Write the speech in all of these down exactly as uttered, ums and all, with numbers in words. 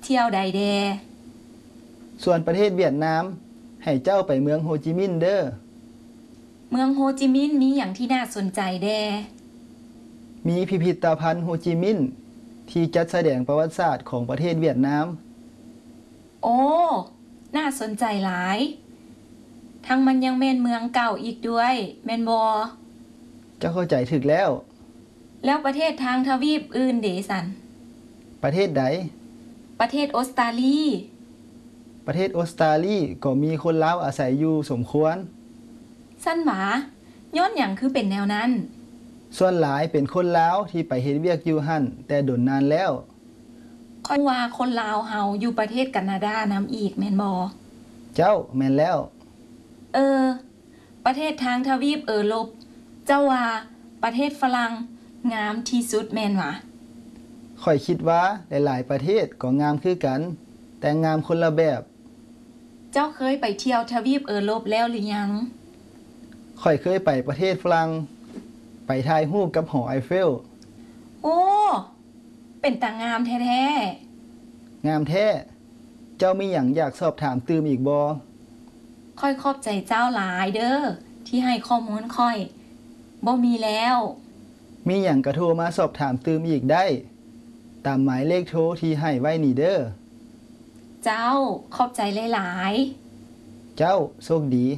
เที่ยวใดแดส่วนประเทศเวียดนามให้เจ้าไปเมืองโฮจิมินห์เด้อเมืองโฮจิมินห์มีอย่างที่น่าสนใจแดมีพิพิธภัณฑ์โฮจิมินห์ที่จัดแสดงประวัติศาสตร์ของประเทศเวียดนามโอ้น่าสนใจหลายทั้งมันยังแม่นเมืองเก่าอีกด้วยแม่นบ่เจ้าเข้าใจถึกแล้วแล้วประเทศทางทวีปอื่นเดซันประเทศใดประเทศออสเตรเลียประเทศออสเตรเลียก็มีคนลาวอาศัยอยู่สมควรสั้นหวาย้อนหยังคือเป็นแนวนั้นส่วนหลายเป็นคนลาวที่ไปเฮ็ดเวียกอยู่หั่นแต่โดนนานแล้วค่อยว่าคนลาวเฮาอยู่ประเทศแคนาดานำอีกแม่นบ่เจ้าแม่นแล้วเออประเทศทางทวีปเออลบเจ้าว่าประเทศฝรั่งงามที่สุดแม่นหวะข้อยคิดว่าหลายๆประเทศก็งามคือกันแต่งามคนละแบบเจ้าเคยไปเที่ยวทวีปเออลบแล้วหรือยังข้อยเคยไปประเทศฝรั่งไปถ่ายรูปกับหอไอเฟลโอ้เป็นตางามแท้ๆงามแท้เจ้ามีหยังอยากสอบถามตื่มอีกบ่ค่อยขอบใจเจ้าหลายเด้อที่ให้ข้อมูลค่อยบ่มีแล้วมีหยังก็โทรมาสอบถามตื่มอีกได้ตามหมายเลขโทรที่ให้ไว้นี่เด้อเจ้าขอบใจหลายๆเจ้าโชคดี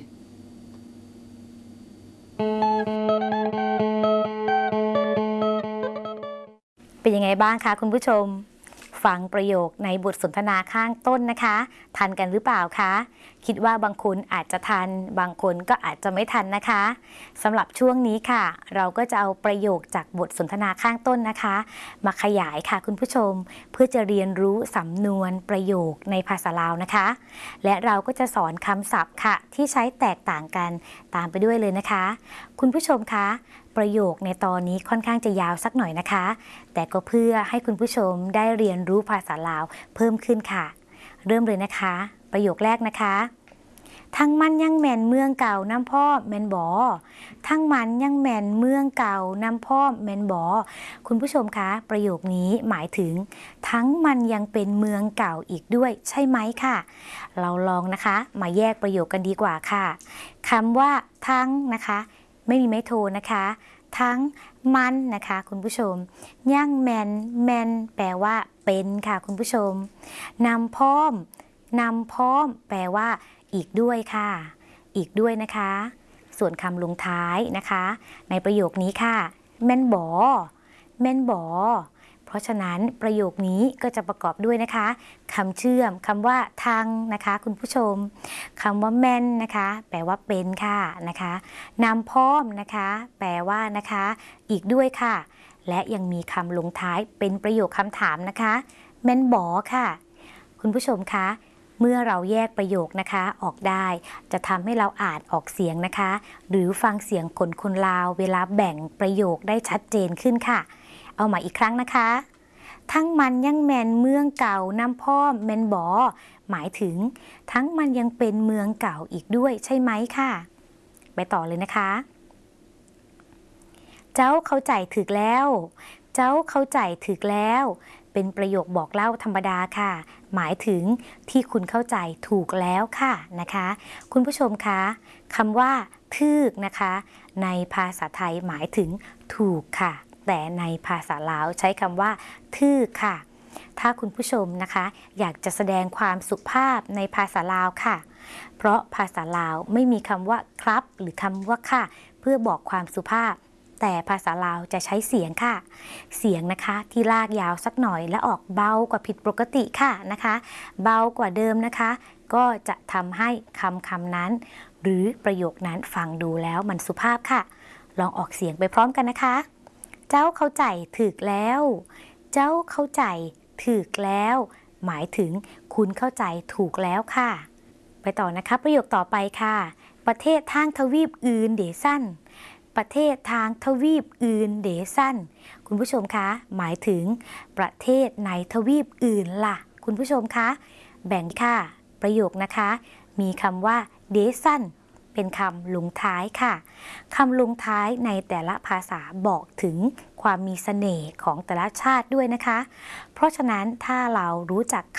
เป็นยังไงบ้างคะคุณผู้ชมฟังประโยคในบทสนทนาข้างต้นนะคะทันกันหรือเปล่าคะคิดว่าบางคนอาจจะทันบางคนก็อาจจะไม่ทันนะคะสำหรับช่วงนี้ค่ะเราก็จะเอาประโยคจากบทสนทนาข้างต้นนะคะมาขยายค่ะคุณผู้ชมเพื่อจะเรียนรู้สำนวนประโยคในภาษาลาวนะคะและเราก็จะสอนคำศัพท์ค่ะที่ใช้แตกต่างกันตามไปด้วยเลยนะคะคุณผู้ชมคะประโยคในตอนนี้ค่อนข้างจะยาวสักหน่อยนะคะแต่ก็เพื่อให้คุณผู้ชมได้เรียนรู้ภาษาลาวเพิ่มขึ้นค่ะเริ่มเลยนะคะประโยคแรกนะคะทั้งมันยังแม่นเมืองเก่าน้ำพ่อแม่นบ่ทั้งมันยังแม่นเมืองเก่าน้ำพ่อแม่นบ่คุณผู้ชมคะประโยคนี้หมายถึงทั้งมันยังเป็นเมืองเก่าอีกด้วยใช่ไหมค่ะเราลองนะคะมาแยกประโยคกันดีกว่าค่ะคำว่าทั้งนะคะไม่มีไม้โทนะคะทั้งมันนะคะคุณผู้ชมย่างแมนแมนแปลว่าเป็นค่ะคุณผู้ชมนำพร้อมนำพร้อมแปลว่าอีกด้วยค่ะอีกด้วยนะคะส่วนคำลงท้ายนะคะในประโยคนี้ค่ะแม่นบ่แม่นบ่เพราะฉะนั้นประโยคนี้ก็จะประกอบด้วยนะคะคำเชื่อมคำว่าทางนะคะคุณผู้ชมคำว่าแม่นนะคะแปลว่าเป็นค่ะนะคะนำพร้อมนะคะแปลว่านะคะอีกด้วยค่ะและยังมีคำลงท้ายเป็นประโยคคำถามนะคะแม่นบ่ค่ะคุณผู้ชมคะเมื่อเราแยกประโยคนะคะออกได้จะทำให้เราอ่านออกเสียงนะคะหรือฟังเสียงคนคนลาวเวลาแบ่งประโยคได้ชัดเจนขึ้นค่ะเอาใหม่อีกครั้งนะคะทั้งมันยังแมนเมืองเก่าน้ำพ่อแมนบ่หมายถึงทั้งมันยังเป็นเมืองเก่าอีกด้วยใช่ไหมค่ะไปต่อเลยนะคะเจ้าเข้าใจถึกแล้วเจ้าเข้าใจถึกแล้วเป็นประโยคบอกเล่าธรรมดาค่ะหมายถึงที่คุณเข้าใจถูกแล้วค่ะนะคะคุณผู้ชมคะคำว่าถึกนะคะในภาษาไทยหมายถึงถูกค่ะแต่ในภาษาลาวใช้คำว่าทึกค่ะถ้าคุณผู้ชมนะคะอยากจะแสดงความสุภาพในภาษาลาวค่ะเพราะภาษาลาวไม่มีคำว่าครับหรือคำว่าค่ะเพื่อบอกความสุภาพแต่ภาษาลาวจะใช้เสียงค่ะเสียงนะคะที่ลากยาวสักหน่อยและออกเบากว่าผิดปกติค่ะนะคะเบากว่าเดิมนะคะก็จะทำให้คำคำนั้นหรือประโยคนั้นฟังดูแล้วมันสุภาพค่ะลองออกเสียงไปพร้อมกันนะคะเจ้าเข้าใจถึกแล้วเจ้าเข้าใจถึกแล้วหมายถึงคุณเข้าใจถูกแล้วค่ะไปต่อนะคะประโยคต่อไปค่ะประเทศทางทวีปอื่นเดซั่นประเทศทางทวีปอื่นเดซั่นคุณผู้ชมคะหมายถึงประเทศในทวีปอื่นล่ะคุณผู้ชมคะแบ่งค่ะประโยคนะคะมีคำว่าเดซั่นเป็นคำลงท้ายค่ะคำลงท้ายในแต่ละภาษาบอกถึงความมีเสน่ห์ของแต่ละชาติด้วยนะคะเพราะฉะนั้นถ้าเรารู้จัก